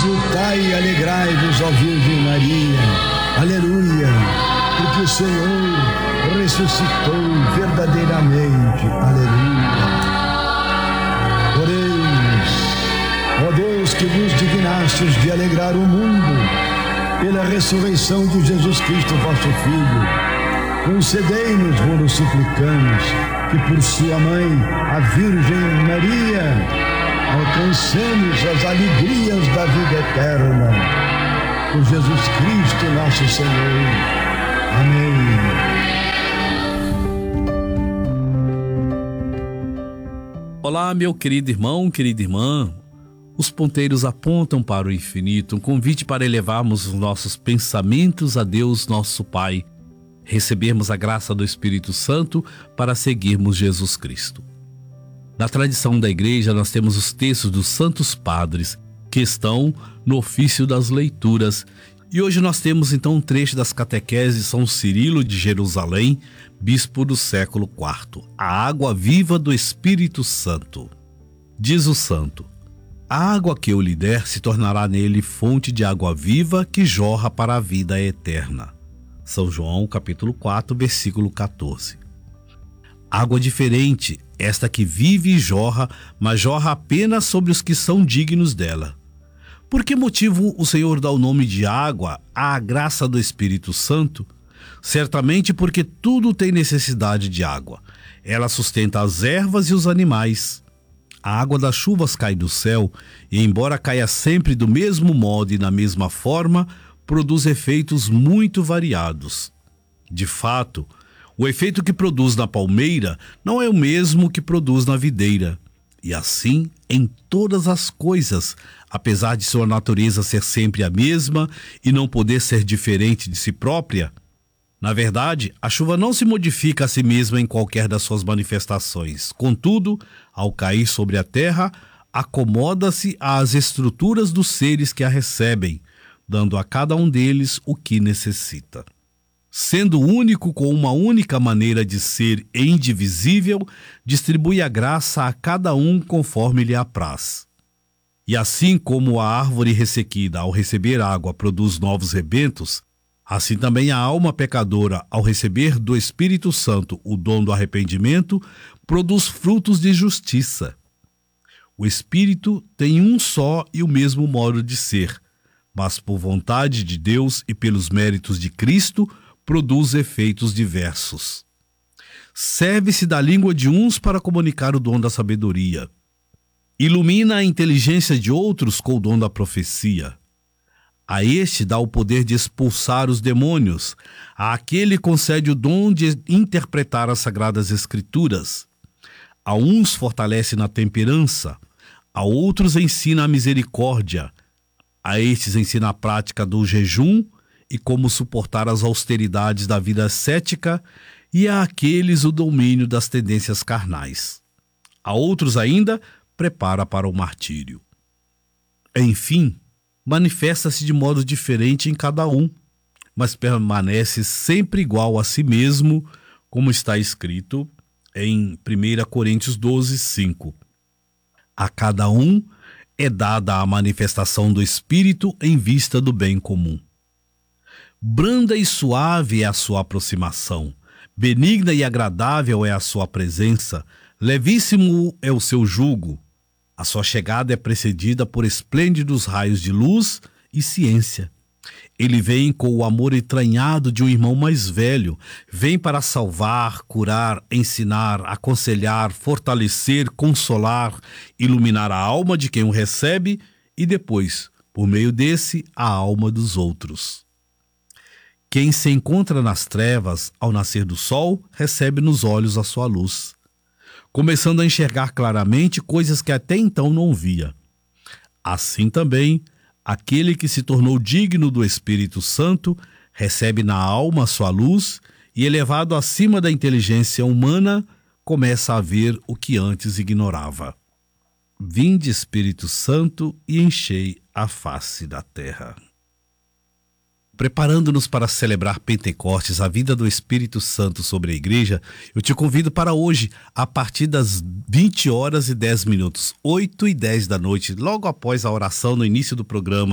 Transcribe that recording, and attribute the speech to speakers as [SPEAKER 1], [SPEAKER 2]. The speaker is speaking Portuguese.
[SPEAKER 1] Exultai e alegrai-vos, ó Virgem Maria. Aleluia, porque o Senhor ressuscitou verdadeiramente. Aleluia. Oremos, ó Deus, que vos dignastes de alegrar o mundo pela ressurreição de Jesus Cristo, vosso Filho. Concedei-nos, vos suplicamos, que por sua mãe, a Virgem Maria, alcancemos as alegrias da vida eterna. Por Jesus Cristo, nosso Senhor. Amém.
[SPEAKER 2] Olá, meu querido irmão, querida irmã. Os ponteiros apontam para o infinito, um convite para elevarmos os nossos pensamentos a Deus, nosso Pai, recebermos a graça do Espírito Santo para seguirmos Jesus Cristo. Na tradição da igreja, nós temos os textos dos Santos Padres, que estão no ofício das leituras. E hoje nós temos então um trecho das catequeses de São Cirilo de Jerusalém, bispo do século IV. A água viva do Espírito Santo. Diz o santo: a água que eu lhe der se tornará nele fonte de água viva que jorra para a vida eterna. São João, capítulo 4, versículo 14. Água diferente, esta que vive e jorra, mas jorra apenas sobre os que são dignos dela. Por que motivo o Senhor dá o nome de água à graça do Espírito Santo? Certamente porque tudo tem necessidade de água. Ela sustenta as ervas e os animais. A água das chuvas cai do céu e, embora caia sempre do mesmo modo e na mesma forma, produz efeitos muito variados. De fato, o efeito que produz na palmeira não é o mesmo que produz na videira. E assim, em todas as coisas, apesar de sua natureza ser sempre a mesma e não poder ser diferente de si própria, na verdade, a chuva não se modifica a si mesma em qualquer das suas manifestações. Contudo, ao cair sobre a terra, acomoda-se às estruturas dos seres que a recebem, dando a cada um deles o que necessita. Sendo único com uma única maneira de ser e indivisível, distribui a graça a cada um conforme lhe apraz. E assim como a árvore ressequida, ao receber água, produz novos rebentos, assim também a alma pecadora, ao receber do Espírito Santo o dom do arrependimento, produz frutos de justiça. O Espírito tem um só e o mesmo modo de ser, mas por vontade de Deus e pelos méritos de Cristo, produz efeitos diversos. Serve-se da língua de uns para comunicar o dom da sabedoria. Ilumina a inteligência de outros com o dom da profecia. A este dá o poder de expulsar os demônios. A aquele concede o dom de interpretar as sagradas escrituras. A uns fortalece na temperança. A outros ensina a misericórdia. A estes ensina a prática do jejum e como suportar as austeridades da vida ascética, e a aqueles o domínio das tendências carnais. A outros ainda prepara para o martírio. Enfim, manifesta-se de modo diferente em cada um, mas permanece sempre igual a si mesmo, como está escrito em 1 Coríntios 12, 5. A cada um é dada a manifestação do Espírito em vista do bem comum. Branda e suave é a sua aproximação, benigna e agradável é a sua presença, levíssimo é o seu jugo. A sua chegada é precedida por esplêndidos raios de luz e ciência. Ele vem com o amor entranhado de um irmão mais velho, vem para salvar, curar, ensinar, aconselhar, fortalecer, consolar, iluminar a alma de quem o recebe e depois, por meio desse, a alma dos outros. Quem se encontra nas trevas, ao nascer do sol, recebe nos olhos a sua luz, começando a enxergar claramente coisas que até então não via. Assim também, aquele que se tornou digno do Espírito Santo recebe na alma a sua luz e, elevado acima da inteligência humana, começa a ver o que antes ignorava. Vinde, Espírito Santo, e enchei a face da terra. Preparando-nos para celebrar Pentecostes, a vinda do Espírito Santo sobre a igreja, eu te convido para hoje, a partir das 20h10, 8h10 da noite, logo após a oração no início do programa,